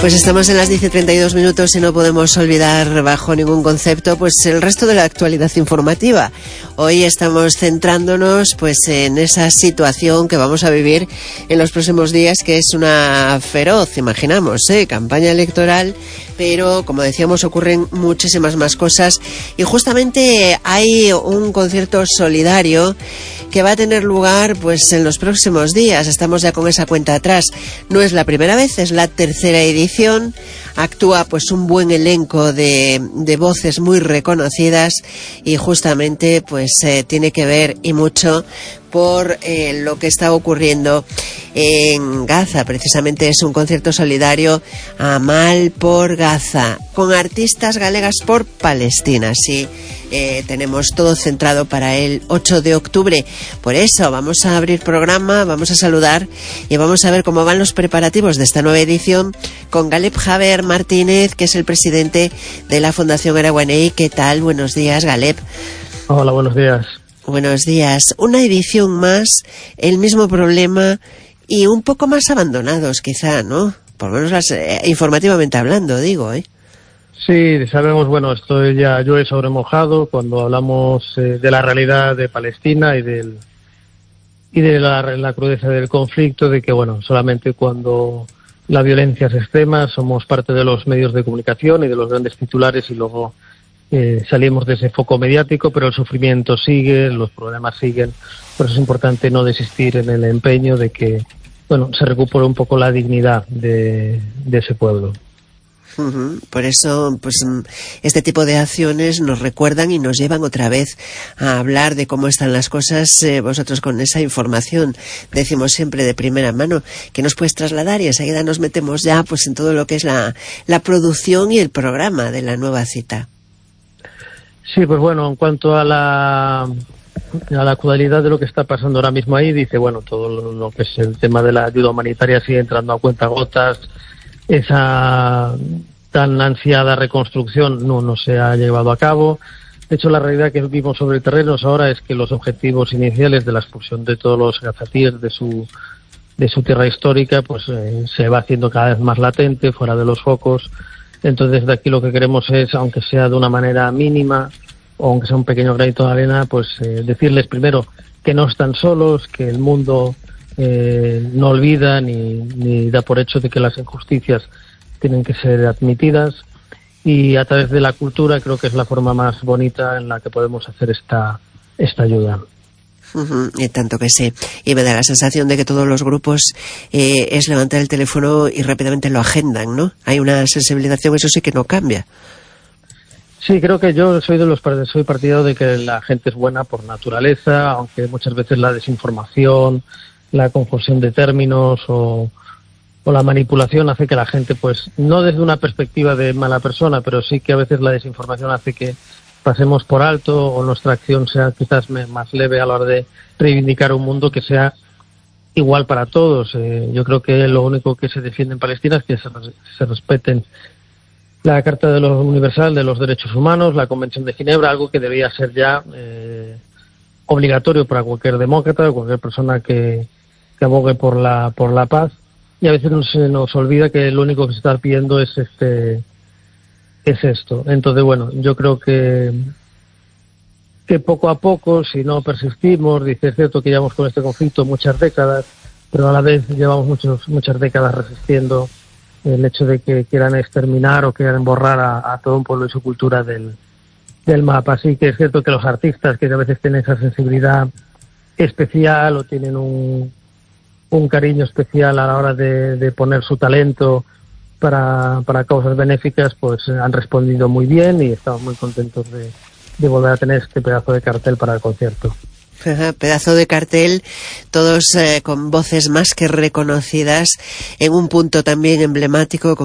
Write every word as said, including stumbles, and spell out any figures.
Pues estamos en las diez y treinta y dos minutos y no podemos olvidar bajo ningún concepto pues el resto de la actualidad informativa. Hoy estamos centrándonos pues en esa situación que vamos a vivir en los próximos días, que es una feroz, imaginamos, ¿eh? campaña electoral, pero como decíamos ocurren muchísimas más cosas y justamente hay un concierto solidario que va a tener lugar pues en los próximos días. Estamos ya con esa cuenta atrás. No es la primera vez, es la tercera edición. Actúa pues un buen elenco de, de voces muy reconocidas y justamente pues eh, tiene que ver y mucho por eh, lo que está ocurriendo en Gaza. Precisamente es un concierto solidario Amal por Gaza, con artistas galegas por Palestina. Sí, eh, tenemos todo centrado para el ocho de octubre. Por eso vamos a abrir programa, vamos a saludar y vamos a ver cómo van los preparativos de esta nueva edición con Galeb Javer Martínez, que es el presidente de la Fundación Araguaney. ¿Qué tal? Buenos días, Galeb. Hola, buenos días. Buenos días. Una edición más, el mismo problema y un poco más abandonados quizá, ¿no? Por lo menos las, eh, informativamente hablando, digo, ¿eh? Sí, sabemos, bueno, esto ya llueve sobre mojado cuando hablamos eh, de la realidad de Palestina y del y de la, la crudeza del conflicto, de que, bueno, solamente cuando la violencia es extrema somos parte de los medios de comunicación y de los grandes titulares y luego Eh, salimos de ese foco mediático, pero el sufrimiento sigue, los problemas siguen. Por eso es importante no desistir en el empeño de que, bueno, se recupere un poco la dignidad de, de ese pueblo. Uh-huh. Por eso, pues, este tipo de acciones nos recuerdan y nos llevan otra vez a hablar de cómo están las cosas. Eh, vosotros con esa información, decimos siempre de primera mano, que nos puedes trasladar y enseguida nos metemos ya, pues, en todo lo que es la, la producción y el programa de la nueva cita. Sí, pues bueno, en cuanto a la a la actualidad de lo que está pasando ahora mismo ahí, dice, bueno, todo lo, lo que es el tema de la ayuda humanitaria sigue entrando a cuentagotas, esa tan ansiada reconstrucción no, no se ha llevado a cabo. De hecho, la realidad que vimos sobre el terreno ahora es que los objetivos iniciales de la expulsión de todos los gazatíes de su de su tierra histórica, pues eh, se va haciendo cada vez más latente, fuera de los focos. Entonces, de aquí lo que queremos es, aunque sea de una manera mínima, o aunque sea un pequeño granito de arena, pues eh, decirles primero que no están solos, que el mundo eh, no olvida ni, ni da por hecho de que las injusticias tienen que ser admitidas, y a través de la cultura creo que es la forma más bonita en la que podemos hacer esta, esta ayuda. Uh-huh, y tanto que sé, y me da la sensación de que todos los grupos eh, es levantar el teléfono y rápidamente lo agendan, ¿no? Hay una sensibilización, eso sí que no cambia. Sí, creo que yo soy de los soy partidario de que la gente es buena por naturaleza, aunque muchas veces la desinformación, la confusión de términos o, o la manipulación hace que la gente, pues, no desde una perspectiva de mala persona, pero sí que a veces la desinformación hace que pasemos por alto o nuestra acción sea quizás más leve a la hora de reivindicar un mundo que sea igual para todos. Eh, yo creo que lo único que se defiende en Palestina es que se, se respeten la Carta de los Universal de los Derechos Humanos, la Convención de Ginebra, algo que debería ser ya eh, obligatorio para cualquier demócrata, cualquier persona que, que abogue por la por la paz. Y a veces se nos olvida que lo único que se está pidiendo es este es esto. Entonces, bueno, yo creo que que poco a poco, si no persistimos, dice, es cierto que llevamos con este conflicto muchas décadas, pero a la vez llevamos muchos, muchas décadas resistiendo el hecho de que quieran exterminar o quieran borrar a, a todo un pueblo y su cultura del, del mapa. Así que es cierto que los artistas que a veces tienen esa sensibilidad especial o tienen un, un cariño especial a la hora de, de poner su talento para, para causas benéficas, pues han respondido muy bien y estamos muy contentos de, de volver a tener este pedazo de cartel para el concierto. Pedazo de cartel, todos eh, con voces más que reconocidas, en un punto también emblemático,